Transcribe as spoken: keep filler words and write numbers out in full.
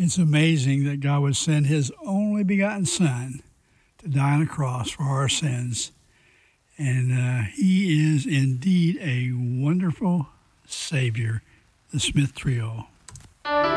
It's amazing that God would send his only begotten Son to die on a cross for our sins. And uh, he is indeed a wonderful Savior, the Smith Trio.